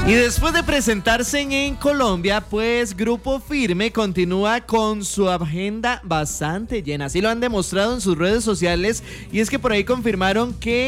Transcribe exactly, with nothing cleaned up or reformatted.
Y después de presentarse en Colombia, pues Grupo Firme continúa con su agenda bastante llena. Así lo han demostrado en sus redes sociales y es que por ahí confirmaron que